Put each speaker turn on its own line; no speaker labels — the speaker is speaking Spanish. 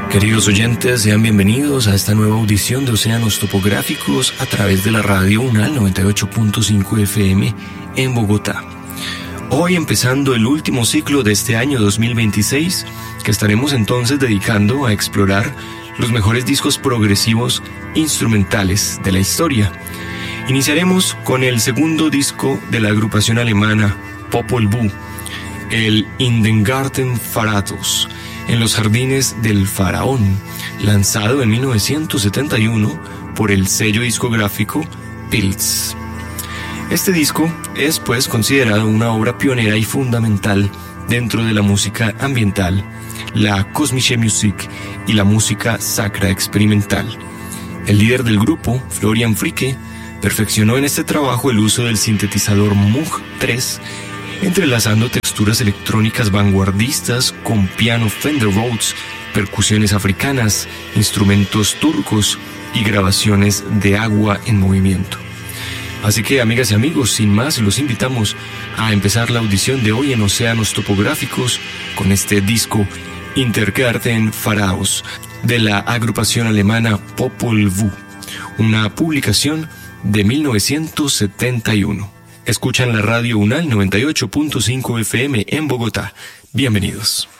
Queridos oyentes, sean bienvenidos a esta nueva audición de Océanos Topográficos a través de la radio UNAL 98.5 FM en Bogotá. Hoy empezando el último ciclo de este año 2026, que estaremos entonces dedicando a explorar los mejores discos progresivos instrumentales de la historia. Iniciaremos con el segundo disco de la agrupación alemana Popol Vuh, el In den Garten Pharaohs, en los jardines del faraón, lanzado en 1971 por el sello discográfico Pilz. Este disco es pues considerado una obra pionera y fundamental dentro de la música ambiental, la Kosmische Musik y la música sacra experimental. El líder del grupo, Florian Fricke, perfeccionó en este trabajo el uso del sintetizador Moog 3, entrelazando texturas electrónicas vanguardistas con piano Fender Rhodes, percusiones africanas, instrumentos turcos y grabaciones de agua en movimiento. Así que, amigas y amigos, sin más, los invitamos a empezar la audición de hoy en Océanos Topográficos con este disco In den Garten Pharaohs de la agrupación alemana Popol Vuh, una publicación de 1971. Escuchan la radio UNAL 98.5 FM en Bogotá. Bienvenidos.